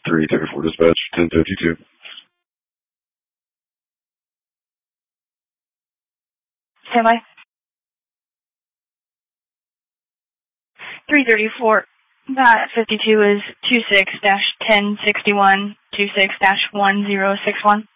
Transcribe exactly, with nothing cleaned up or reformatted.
three thirty-four dispatch, ten fifty-two. Stand by. three thirty-four, that fifty-two is two six dash ten sixty-one, two six dash one zero six one.